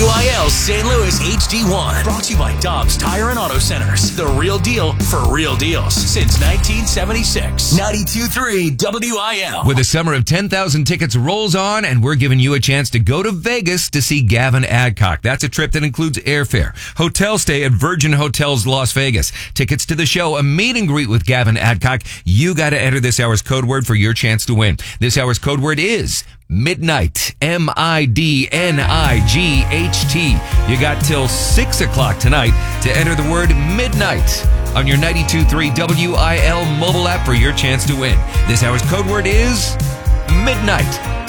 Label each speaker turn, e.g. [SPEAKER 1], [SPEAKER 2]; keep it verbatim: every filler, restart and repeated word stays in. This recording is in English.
[SPEAKER 1] W I L Saint Louis H D one. Brought to you by Dobbs Tire and Auto Centers. The real deal for real deals since nineteen seventy-six. ninety-two point three W I L.
[SPEAKER 2] With a summer of ten thousand tickets rolls on, and we're giving you a chance to go to Vegas to see Gavin Adcock. That's a trip that includes airfare, hotel stay at Virgin Hotels Las Vegas, tickets to the show, a meet and greet with Gavin Adcock. You got to enter this hour's code word for your chance to win. This hour's code word is Midnight. M I D N I G H T. You got till six o'clock tonight to enter the word Midnight on your ninety-two point three W I L mobile app for your chance to win. This hour's code word is Midnight.